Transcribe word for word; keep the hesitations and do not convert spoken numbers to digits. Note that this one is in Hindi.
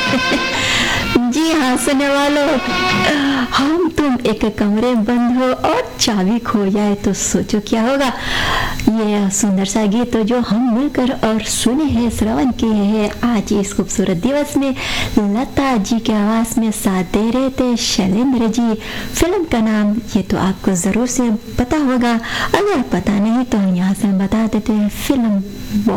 जी हाँ सुनने वालों, हम तुम एक कमरे में बंद हो और चाबी खो जाए तो सोचो क्या होगा। ये सुंदर सा गीत तो जो हम मिलकर और सुने हैं, श्रवण किए हैं आज इस खूबसूरत दिवस में, लता जी के आवाज में साथ दे रहे थे शैलेंद्र जी। फिल्म का नाम ये तो आपको जरूर से पता होगा, अगर पता नहीं तो हम यहाँ से बता देते हैं, फिल्म